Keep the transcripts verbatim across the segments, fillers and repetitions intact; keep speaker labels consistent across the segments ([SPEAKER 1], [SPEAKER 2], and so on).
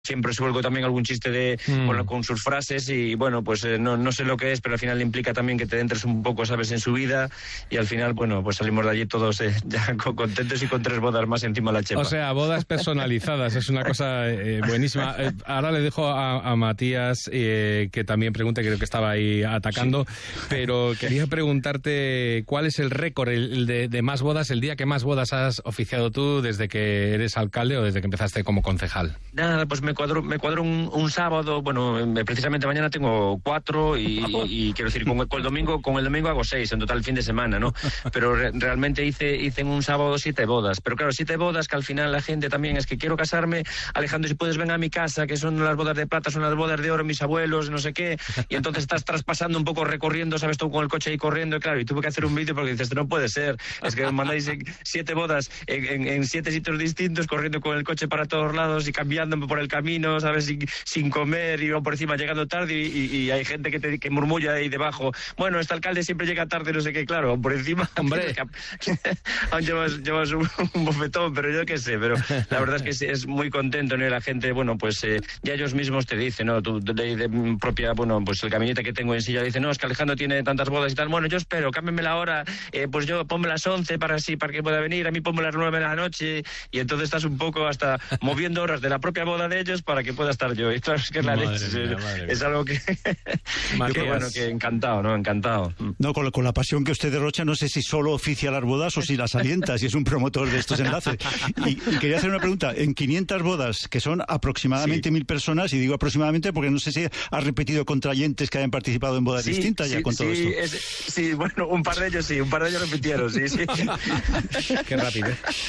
[SPEAKER 1] siempre suelgo también algún chiste de mm. bueno, con sus frases y bueno, pues eh, no, no sé lo que es, pero al final implica también que te entres un poco, sabes, en su vida y al final, bueno, pues salimos de allí todos eh, ya contentos y con tres bodas más encima de la chepa.
[SPEAKER 2] O sea, bodas personalizadas, es una cosa eh, buenísima. Eh, ahora le dejo a, a Matías eh, que también pregunte, creo que estaba ahí atacando, sí. Pero quería preguntarte cuál es el récord el de, de más bodas, el día que más bodas has oficiado tú desde que eres alcalde o desde que empezaste como concejal.
[SPEAKER 1] Nada, pues me cuadró, me cuadró un, un sábado, bueno, precisamente mañana tengo cuatro y, y quiero decir, con, con el domingo con el domingo hago seis, en total el fin de semana, ¿no? Pero re, realmente hice, hice en un sábado siete bodas, pero claro, siete bodas que al final la gente también es que quiero casarme, Alejandro, si puedes ven a mi casa, que son las bodas de plata, son las bodas de oro, mis abuelos, no sé qué, y entonces estás traspasando un poco, recorriendo, sabes, tú con el coche ahí corriendo, y claro, y tuve que hacer un vídeo porque dices, no puede ser, es que me mandáis siete bodas en, en, en siete sitios distintos, corriendo con el coche para todos lados y cambiándome por el camino, ¿sabes? Sin, sin comer y por encima llegando tarde y, y, y hay gente que, te, que murmulla ahí debajo, bueno, este alcalde siempre llega tarde, no sé qué, claro, por encima, hombre, aún llevas, llevas un, un bofetón, pero yo qué sé, pero la verdad es que es, es muy contento, ¿no? Y la gente, bueno, pues eh, ya ellos mismos te dicen, ¿no? Tu de, de, de propia, bueno, pues el caminete que tengo en silla dice, no, es que Alejandro tiene tantas bodas y tal, bueno, yo espero, cámbiame la hora, eh, pues yo ponme las once para así, para que pueda venir, a mí ponme las nueve de la noche, y entonces estás un poco hasta moviendo horas de la propia boda de ellos para que pueda estar yo. Y claro, es que es la
[SPEAKER 2] madre
[SPEAKER 1] leche,
[SPEAKER 2] mía,
[SPEAKER 1] es, es algo que yo creo, bueno, que encantado, ¿no? Encantado.
[SPEAKER 3] No, con, con la pasión que usted derrocha, no sé si solo oficia las bodas o si las alienta, si es un promotor de estos enlaces. Y, y quería hacer una pregunta, en quinientas bodas, que son aproximadamente sí. mil personas, y digo aproximadamente porque no sé si has repetido contrayentes que hayan participado en bodas sí, distintas
[SPEAKER 1] sí,
[SPEAKER 3] ya con
[SPEAKER 1] sí,
[SPEAKER 3] todo esto.
[SPEAKER 1] Es, sí, bueno, un par de ellos sí, un par de ellos repitieron, sí, sí.
[SPEAKER 2] Qué rápido.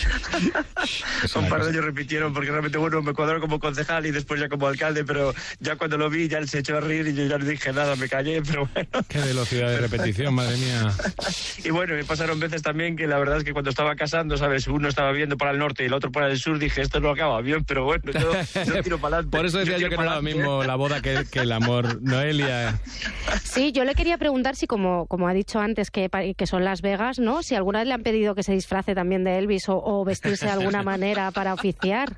[SPEAKER 1] Un par de ellos repitieron porque realmente, bueno, me cuadró como concejal y después ya como alcalde, pero ya cuando lo vi ya él se echó a reír y yo ya no dije nada, me callé, pero bueno.
[SPEAKER 2] Qué velocidad de repetición, madre mía.
[SPEAKER 1] Y bueno, me pasaron veces también que la verdad es que cuando estaba casando, ¿sabes? Uno estaba viendo para el norte y el otro para el sur, dije, esto no acaba bien, pero bueno, yo, yo tiro para adelante.
[SPEAKER 2] Por eso decía yo, yo que no era lo mismo la boda que, que el amor. Noelia.
[SPEAKER 4] Sí, yo le quería preguntar si, como, como ha dicho antes, que, que son Las Vegas, ¿no? Si alguna vez le han pedido que se disfrace también de Elvis o, o vestirse de alguna manera para oficiar,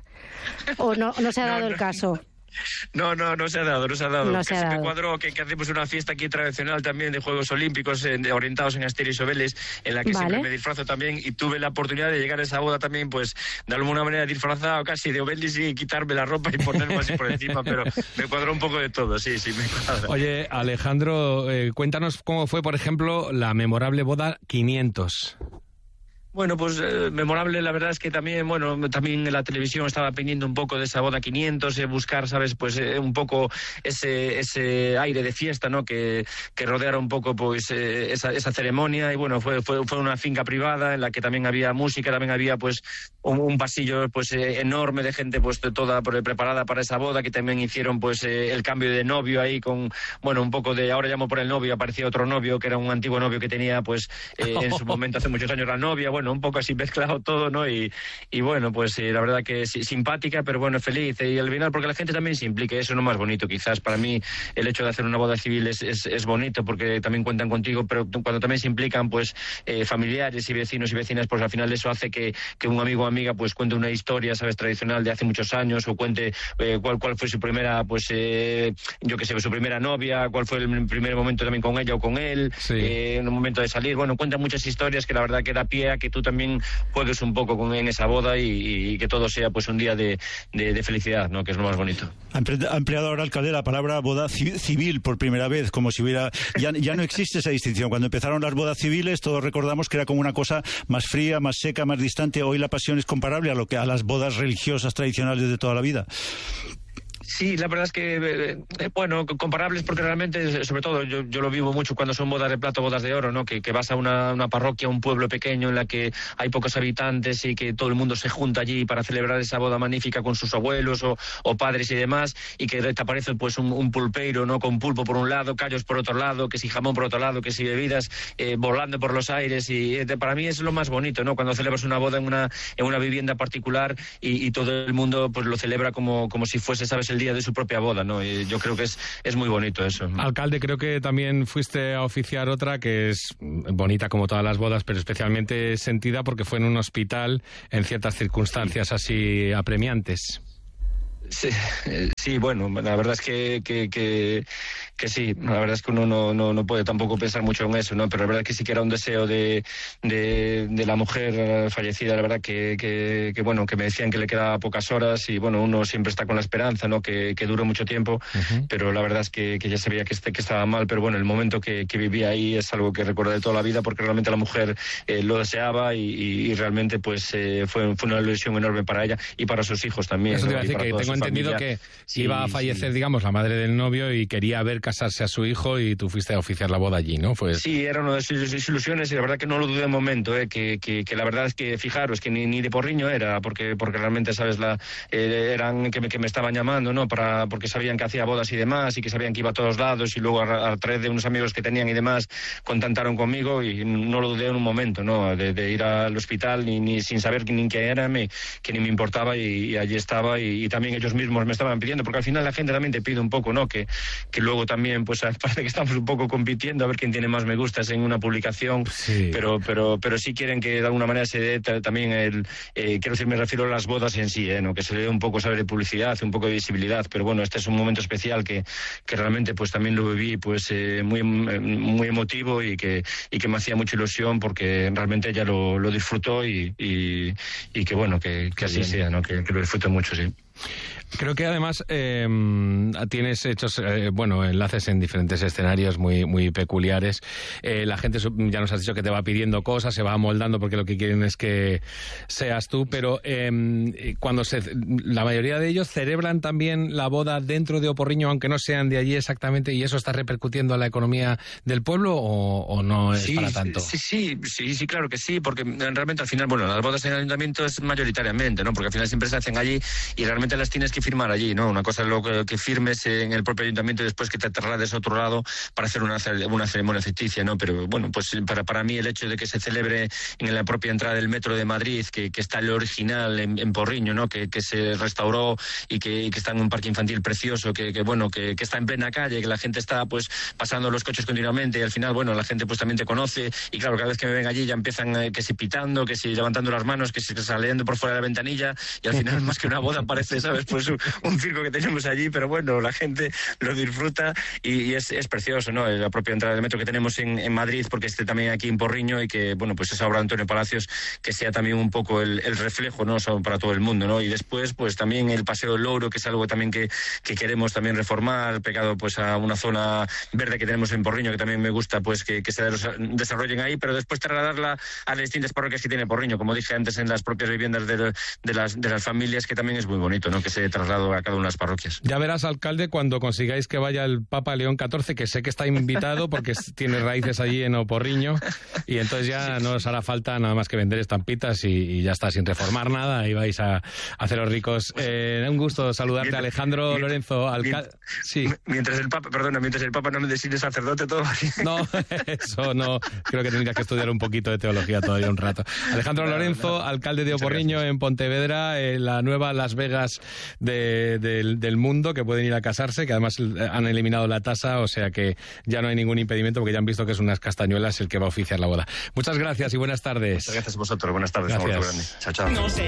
[SPEAKER 4] o no, no se ha dado no, no. el caso.
[SPEAKER 1] No, no, no se ha dado, no se ha dado.
[SPEAKER 4] No se ha dado.
[SPEAKER 1] Me cuadró que, que hacemos una fiesta aquí tradicional también de Juegos Olímpicos eh, orientados en Asteris y Obelix, en la que vale. siempre me disfrazo también y tuve la oportunidad de llegar a esa boda también, pues de alguna manera disfrazado casi de Obelix y quitarme la ropa y ponerme así por encima, pero me cuadró un poco de todo, sí, sí, me cuadra.
[SPEAKER 2] Oye, Alejandro, eh, cuéntanos cómo fue, por ejemplo, la memorable boda quinientos.
[SPEAKER 1] Bueno, pues eh, memorable, la verdad es que también, bueno, también en la televisión estaba pendiente un poco de esa boda quinientos, eh, buscar, ¿sabes? Pues eh, un poco ese ese aire de fiesta, ¿no? Que, que rodeara un poco, pues, eh, esa, esa ceremonia. Y bueno, fue, fue fue una finca privada en la que también había música, también había, pues, un, un pasillo, pues, eh, enorme de gente, pues, de toda preparada para esa boda, que también hicieron, pues, eh, el cambio de novio ahí con, bueno, un poco de, ahora llamo por el novio, aparecía otro novio, que era un antiguo novio que tenía, pues, eh, en su momento, hace muchos años, la novia, bueno, un poco así mezclado todo, ¿no? Y, y bueno, pues eh, la verdad que sí, simpática, pero bueno, feliz. Y al final, porque la gente también se implique, eso es lo más bonito. Quizás para mí el hecho de hacer una boda civil es, es, es bonito, porque también cuentan contigo, pero cuando también se implican, pues, eh, familiares y vecinos y vecinas, pues al final eso hace que, que un amigo o amiga, pues, cuente una historia, ¿sabes?, tradicional de hace muchos años, o cuente eh, cuál, cuál fue su primera, pues, eh, yo qué sé, su primera novia, cuál fue el primer momento también con ella o con él, sí. eh, en un momento de salir. Bueno, cuentan muchas historias que la verdad que da pie a que tú también juegues un poco con, en esa boda y, y que todo sea, pues, un día de, de, de felicidad, ¿no?, que es lo más bonito.
[SPEAKER 3] Ha empleado ahora, alcalde, la palabra boda civil por primera vez, como si hubiera... Ya, ya no existe esa distinción. Cuando empezaron las bodas civiles, todos recordamos que era como una cosa más fría, más seca, más distante. Hoy la pasión es comparable a lo que a las bodas religiosas tradicionales de toda la vida.
[SPEAKER 1] Sí, la verdad es que, eh, bueno, comparables porque realmente, sobre todo, yo, yo lo vivo mucho cuando son bodas de plata o bodas de oro, ¿no? Que, que vas a una, una parroquia, un pueblo pequeño en la que hay pocos habitantes y que todo el mundo se junta allí para celebrar esa boda magnífica con sus abuelos o, o padres y demás, y que te aparece, pues, un, un pulpeiro, ¿no?, con pulpo por un lado, callos por otro lado, que si jamón por otro lado, que si bebidas eh, volando por los aires, y eh, para mí es lo más bonito, ¿no?, cuando celebras una boda en una, en una vivienda particular y, y todo el mundo, pues, lo celebra como, como si fuese, ¿sabes?, el día de su propia boda, ¿no? Y yo creo que es, es muy bonito eso.
[SPEAKER 2] Alcalde, creo que también fuiste a oficiar otra que es bonita como todas las bodas, pero especialmente sentida porque fue en un hospital en ciertas circunstancias así apremiantes.
[SPEAKER 1] Sí, sí, bueno, la verdad es que, que, que, que sí, la verdad es que uno no, no, no puede tampoco pensar mucho en eso, ¿no? Pero la verdad es que sí que era un deseo de, de, de la mujer fallecida, la verdad que, que, que, bueno, que me decían que le quedaba pocas horas y, bueno, uno siempre está con la esperanza, ¿no? Que, que dure mucho tiempo, uh-huh. Pero la verdad es que, que ya sabía que, este, que estaba mal, pero bueno, el momento que, que vivía ahí es algo que recuerdo de toda la vida porque realmente la mujer eh, lo deseaba y, y, y realmente pues eh, fue, fue una ilusión enorme para ella y para sus hijos también.
[SPEAKER 2] Eso te iba a
[SPEAKER 1] ¿no?
[SPEAKER 2] decir que tengo entendido familia. que sí, iba a fallecer, sí. digamos, la madre del novio y quería ver casarse a su hijo y tú fuiste a oficiar la boda allí, ¿no? Fue...
[SPEAKER 1] Sí, era una de sus, sus ilusiones y la verdad que no lo dudé un momento, ¿eh? que, que, que la verdad es que, fijaros, que ni, ni de porriño era, porque porque realmente, ¿sabes? la eh, Eran que me, que me estaban llamando, ¿no? Para, porque sabían que hacía bodas y demás y que sabían que iba a todos lados y luego a, a través de unos amigos que tenían y demás contactaron conmigo y no lo dudé en un momento, ¿no? De, de ir al hospital ni, ni sin saber ni quién era, me, que ni me importaba y, y allí estaba y, y también ellos mismos me estaban pidiendo, porque al final la gente también te pide un poco, ¿no? Que, que luego también, pues parece que estamos un poco compitiendo a ver quién tiene más me gustas en una publicación, sí. pero pero pero sí quieren que de alguna manera se dé también el, eh, quiero decir, me refiero a las bodas en sí, ¿eh? ¿No? Que se le dé un poco, saber de publicidad, un poco de visibilidad, pero bueno, este es un momento especial que, que realmente pues también lo viví pues eh, muy muy emotivo y que y que me hacía mucha ilusión porque realmente ella lo, lo disfrutó y, y, y que bueno, que, que así sea, ¿no? Que, que lo disfrute mucho, sí.
[SPEAKER 2] Creo que además eh, tienes hechos, eh, bueno, enlaces en diferentes escenarios muy muy peculiares. Eh, la gente, ya nos has dicho que te va pidiendo cosas, se va amoldando porque lo que quieren es que seas tú, pero eh, cuando se, la mayoría de ellos celebran también la boda dentro de Oporriño, aunque no sean de allí exactamente, ¿y eso está repercutiendo en la economía del pueblo o, o no es
[SPEAKER 1] sí,
[SPEAKER 2] para tanto?
[SPEAKER 1] Sí, sí, sí, sí, claro que sí, porque realmente al final, bueno, las bodas en el ayuntamiento es mayoritariamente, ¿no? Porque al final siempre se hacen allí y realmente las tienes que firmar allí, ¿no? Una cosa es lo que, que firmes en el propio ayuntamiento y después que te traslades a otro lado para hacer una, una ceremonia ficticia, ¿no? Pero bueno, pues para, para mí el hecho de que se celebre en la propia entrada del metro de Madrid, que, que está el original en, en Porriño, ¿no? Que, que se restauró y que, y que está en un parque infantil precioso, que, que bueno, que, que está en plena calle, que la gente está pues pasando los coches continuamente y al final, bueno, la gente pues también te conoce y claro, cada vez que me ven allí ya empiezan eh, que si pitando, que si levantando las manos, que si saliendo por fuera de la ventanilla y al final más que una boda parece, ¿sabes? Pues un, un circo que tenemos allí, pero bueno, la gente lo disfruta y, y es, es precioso, ¿no? La propia entrada del metro que tenemos en, en Madrid, porque esté también aquí en Porriño y que, bueno, pues esa obra de Antonio Palacios que sea también un poco el, el reflejo, ¿no? So, para todo el mundo, ¿no? Y después, pues también el Paseo del Louro, que es algo también que, que queremos también reformar, pegado pues a una zona verde que tenemos en Porriño, que también me gusta pues que, que se desarrollen ahí, pero después trasladarla a las distintas parroquias que tiene Porriño, como dije antes, en las propias viviendas de, de, las, de las familias, que también es muy bonito, ¿no? Que se trasladado a cada una de las parroquias.
[SPEAKER 2] Ya verás, alcalde, cuando consigáis que vaya el Papa León catorce, que sé que está invitado porque tiene raíces allí en Oporriño, y entonces ya no os hará falta nada más que vender estampitas y, y ya está, sin reformar nada, y vais a, a haceros ricos. Eh, un gusto saludarte, mientras, Alejandro mientras, Lorenzo, alcalde. Sí.
[SPEAKER 1] Mientras el Papa, perdona, mientras el Papa no me designe sacerdote, todo así.
[SPEAKER 2] No, eso no, creo que tendrías que estudiar un poquito de teología todavía un rato. Alejandro Lorenzo, alcalde de Oporriño en Pontevedra, eh, la nueva Las Vegas de, de, del mundo, que pueden ir a casarse, que además han eliminado la tasa, o sea que ya no hay ningún impedimento porque ya han visto que es unas castañuelas el que va a oficiar la boda. Muchas gracias y buenas tardes.
[SPEAKER 1] Muchas gracias a vosotros, buenas tardes.
[SPEAKER 2] Gracias.
[SPEAKER 1] Chao, chao.